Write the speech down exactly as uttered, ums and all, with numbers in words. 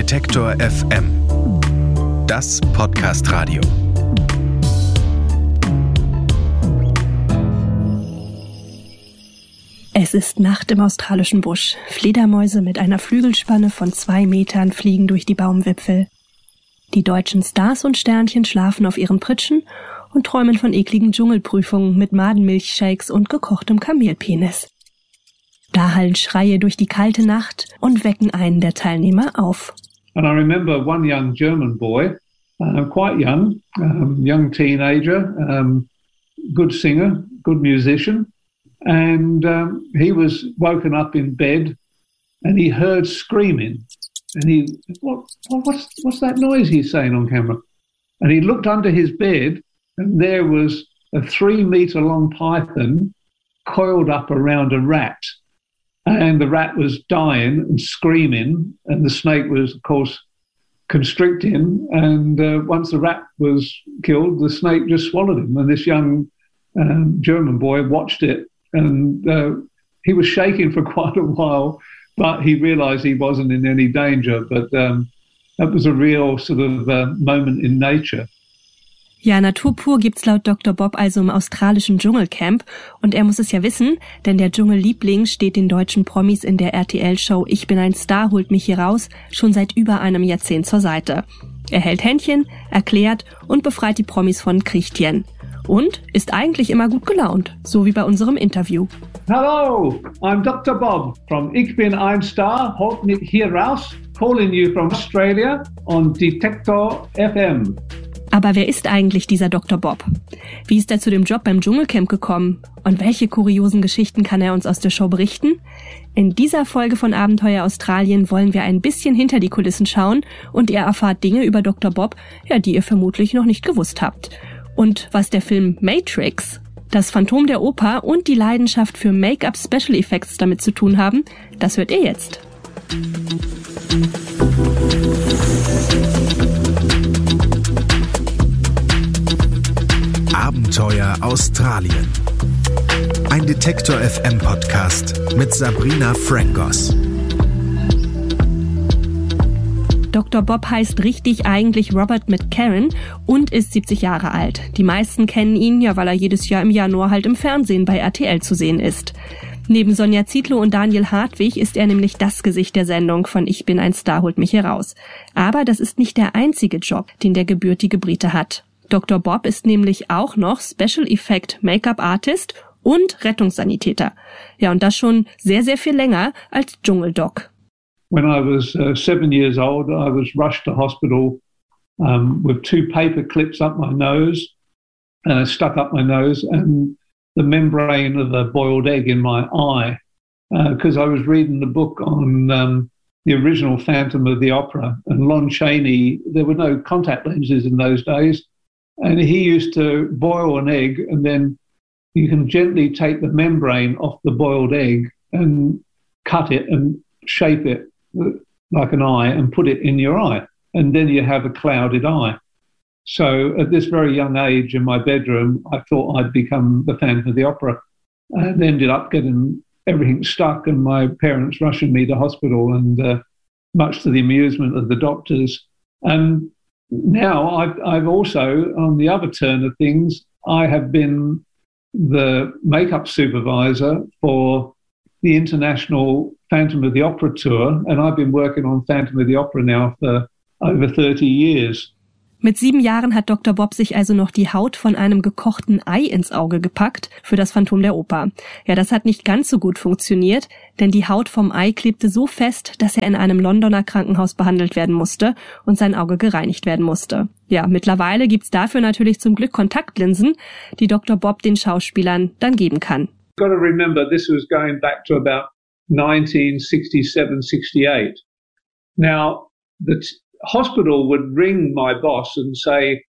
Detektor F M. Das Podcast-Radio. Es ist Nacht im australischen Busch. Fledermäuse mit einer Flügelspanne von zwei Metern fliegen durch die Baumwipfel. Die deutschen Stars und Sternchen schlafen auf ihren Pritschen und träumen von ekligen Dschungelprüfungen mit Madenmilchshakes und gekochtem Kamelpenis. Da hallen Schreie durch die kalte Nacht und wecken einen der Teilnehmer auf. And I remember one young German boy, uh, quite young, um, young teenager, um, good singer, good musician. And um, he was woken up in bed and he heard screaming. And he, what, what, what's, what's that noise he's saying on camera? And he looked under his bed and there was a three meter long python coiled up around a rat. And the rat was dying and screaming, and the snake was, of course, constricting. And uh, once the rat was killed, the snake just swallowed him. And this young um, German boy watched it, and uh, he was shaking for quite a while, but he realized he wasn't in any danger. But um, that was a real sort of uh, moment in nature. Ja, Natur pur gibt's laut Doktor Bob also im australischen Dschungelcamp. Und er muss es ja wissen, denn der Dschungelliebling steht den deutschen Promis in der R T L-Show Ich bin ein Star, holt mich hier raus schon seit über einem Jahrzehnt zur Seite. Er hält Händchen, erklärt und befreit die Promis von Kriechtieren. Und ist eigentlich immer gut gelaunt, so wie bei unserem Interview. Hello, I'm Doktor Bob from Ich bin ein Star, holt mich hier raus, calling you from Australia on Detektor F M. Aber wer ist eigentlich dieser Doktor Bob? Wie ist er zu dem Job beim Dschungelcamp gekommen? Und welche kuriosen Geschichten kann er uns aus der Show berichten? In dieser Folge von Abenteuer Australien wollen wir ein bisschen hinter die Kulissen schauen und ihr erfahrt Dinge über Doktor Bob, ja, die ihr vermutlich noch nicht gewusst habt. Und was der Film Matrix, das Phantom der Oper und die Leidenschaft für Make-up Special Effects damit zu tun haben, das hört ihr jetzt. Abenteuer Australien. Ein Detektor F M Podcast mit Sabrina Frangos. Doktor Bob heißt richtig eigentlich Robert McCarran und ist siebzig Jahre alt. Die meisten kennen ihn ja, weil er jedes Jahr im Januar halt im Fernsehen bei R T L zu sehen ist. Neben Sonja Zietlow und Daniel Hartwig ist er nämlich das Gesicht der Sendung von Ich bin ein Star, holt mich hier raus. Aber das ist nicht der einzige Job, den der gebürtige Brite hat. Doktor Bob ist nämlich auch noch Special Effect Make-up Artist und Rettungssanitäter. Ja, und das schon sehr, sehr viel länger als Dschungeldoc. When I was uh, seven years old, I was rushed to hospital um, with two paper clips up my nose, uh, stuck up my nose, and the membrane of a boiled egg in my eye, because uh, I was reading the book on um, the original Phantom of the Opera, and Lon Chaney. There were no contact lenses in those days. And he used to boil an egg, and then you can gently take the membrane off the boiled egg and cut it and shape it like an eye and put it in your eye. And then you have a clouded eye. So at this very young age in my bedroom, I thought I'd become the Phantom of the Opera, and ended up getting everything stuck and my parents rushing me to hospital, and uh, much to the amusement of the doctors. And now I've, I've also, on the other turn of things, I have been the makeup supervisor for the International Phantom of the Opera tour, and I've been working on Phantom of the Opera now for over thirty years. Mit sieben Jahren hat Doktor Bob sich also noch die Haut von einem gekochten Ei ins Auge gepackt für das Phantom der Oper. Ja, das hat nicht ganz so gut funktioniert, denn die Haut vom Ei klebte so fest, dass er in einem Londoner Krankenhaus behandelt werden musste und sein Auge gereinigt werden musste. Ja, mittlerweile gibt's dafür natürlich zum Glück Kontaktlinsen, die Doktor Bob den Schauspielern dann geben kann. Got to remember, this was going back to about nineteen sixty-seven, sixty-eight. Now, the t- hospital would ring my boss and say,